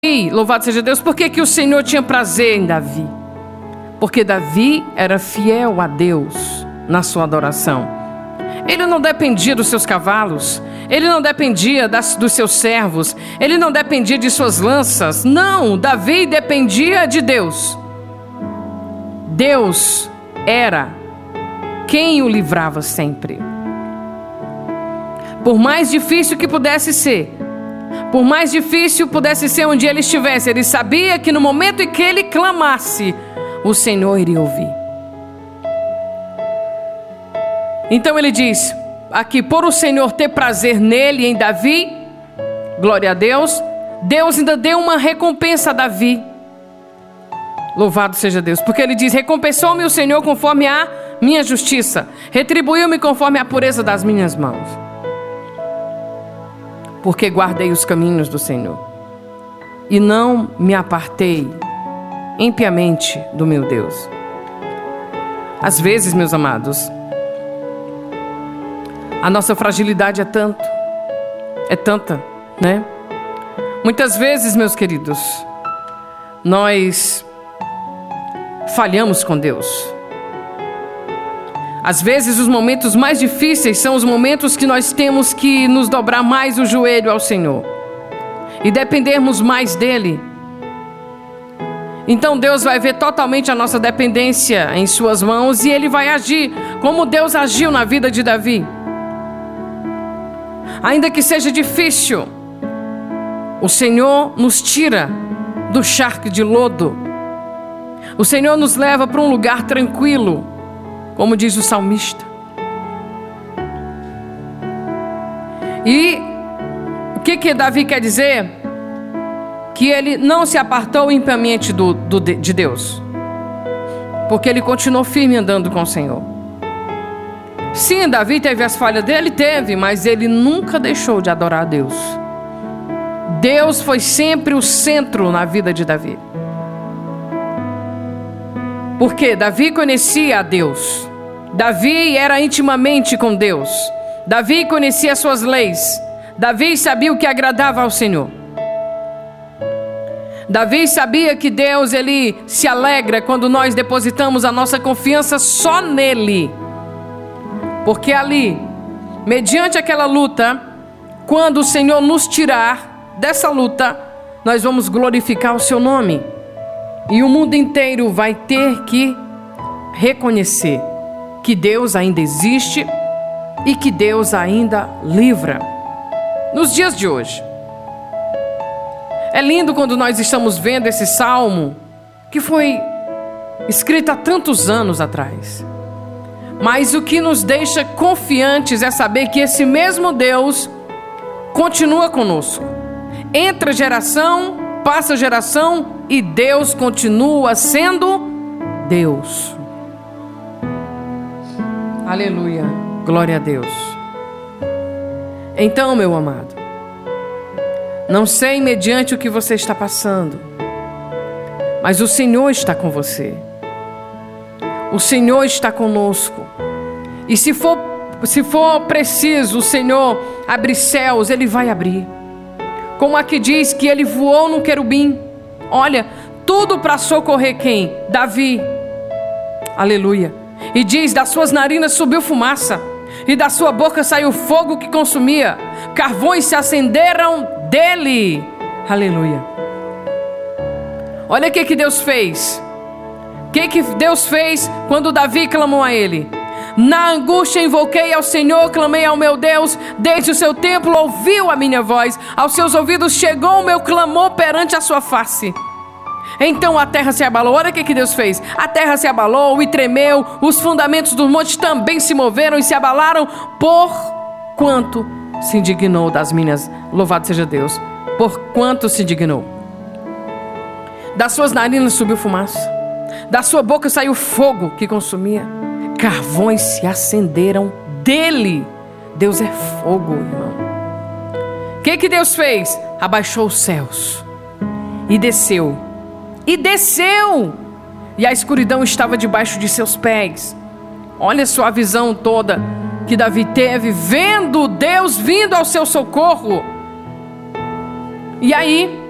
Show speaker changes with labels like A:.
A: louvado seja Deus, por que o Senhor tinha prazer em Davi? Porque Davi era fiel a Deus na sua adoração. Ele não dependia dos seus cavalos, ele não dependia dos seus servos, ele não dependia de suas lanças. Não, Davi dependia de Deus. Deus era quem o livrava sempre. Por mais difícil que pudesse ser, por mais difícil pudesse ser onde ele estivesse, ele sabia que no momento em que ele clamasse, o Senhor iria ouvir. Então ele diz aqui, por o Senhor ter prazer nele, em Davi, glória a Deus, Deus ainda deu uma recompensa a Davi. Louvado seja Deus, porque ele diz, recompensou-me o Senhor conforme a minha justiça, retribuiu-me conforme a pureza das minhas mãos. Porque guardei os caminhos do Senhor e não me apartei impiamente do meu Deus. Às vezes, meus amados, a nossa fragilidade é tanta, né? Muitas vezes, meus queridos, nós falhamos com Deus. Às vezes os momentos mais difíceis são os momentos que nós temos que nos dobrar mais o joelho ao Senhor e dependermos mais dEle. Então Deus vai ver totalmente a nossa dependência em suas mãos e Ele vai agir como Deus agiu na vida de Davi. Ainda que seja difícil, o Senhor nos tira do charco de lodo. O Senhor nos leva para um lugar tranquilo, como diz o salmista. E o que Davi quer dizer? Que ele não se apartou impiamente de Deus, porque ele continuou firme andando com o Senhor. Sim, Davi teve as falhas dele, mas ele nunca deixou de adorar a Deus. Deus foi sempre o centro na vida de Davi. Porque Davi conhecia a Deus. Davi era intimamente com Deus. Davi conhecia as suas leis. Davi sabia o que agradava ao Senhor. Davi sabia que Deus, Ele se alegra quando nós depositamos a nossa confiança só nele. Porque ali, mediante aquela luta, quando o Senhor nos tirar dessa luta, nós vamos glorificar o seu nome. E o mundo inteiro vai ter que reconhecer que Deus ainda existe e que Deus ainda livra. Nos dias de hoje, é lindo quando nós estamos vendo esse salmo que foi escrito há tantos anos atrás. Mas o que nos deixa confiantes é saber que esse mesmo Deus continua conosco. Entra geração, passa geração e Deus continua sendo Deus. Aleluia, glória a Deus. Então, meu amado, não sei mediante o que você está passando, mas o Senhor está com você. O Senhor está conosco. E se for preciso o Senhor abrir céus, Ele vai abrir. Como aqui diz que Ele voou no querubim. Olha, tudo para socorrer quem? Davi. Aleluia. E diz, das suas narinas subiu fumaça, e da sua boca saiu fogo que consumia. Carvões se acenderam dele. Aleluia. Olha o que Deus fez. O que Deus fez quando Davi clamou a Ele? Na angústia invoquei ao Senhor, clamei ao meu Deus. Desde o seu templo ouviu a minha voz, aos seus ouvidos chegou o meu clamor perante a sua face. Então a terra se abalou. Olha o que Deus fez. A terra se abalou e tremeu, os fundamentos dos montes também se moveram e se abalaram, por quanto se indignou das minhas. Louvado seja Deus. Por quanto se indignou. Das suas narinas subiu fumaça, da sua boca saiu fogo que consumia. Carvões se acenderam dele. Deus é fogo, irmão. O que Deus fez? Abaixou os céus e desceu. E desceu. E a escuridão estava debaixo de seus pés. Olha só a visão toda que Davi teve, vendo Deus vindo ao seu socorro. E aí,